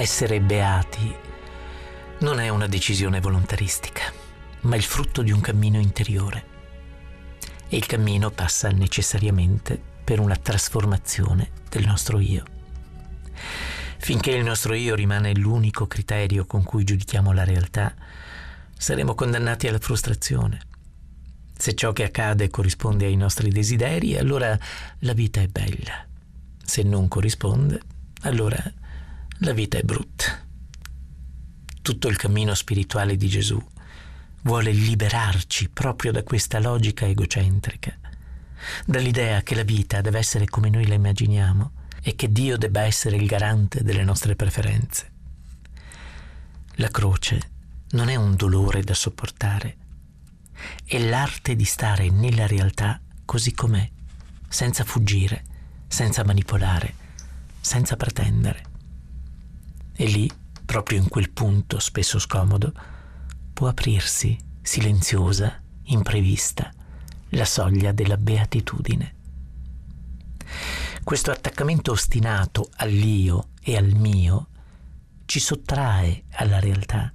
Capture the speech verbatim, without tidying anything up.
Essere beati non è una decisione volontaristica, ma il frutto di un cammino interiore. E il cammino passa necessariamente per una trasformazione del nostro io. Finché il nostro io rimane l'unico criterio con cui giudichiamo la realtà, saremo condannati alla frustrazione. Se ciò che accade corrisponde ai nostri desideri, allora la vita è bella. Se non corrisponde, allora la vita è brutta. Tutto il cammino spirituale di Gesù vuole liberarci proprio da questa logica egocentrica, dall'idea che la vita deve essere come noi la immaginiamo e che Dio debba essere il garante delle nostre preferenze. La croce non è un dolore da sopportare, è l'arte di stare nella realtà così com'è, senza fuggire, senza manipolare, senza pretendere. E lì, proprio in quel punto spesso scomodo, può aprirsi, silenziosa, imprevista, la soglia della beatitudine. Questo attaccamento ostinato all'io e al mio ci sottrae alla realtà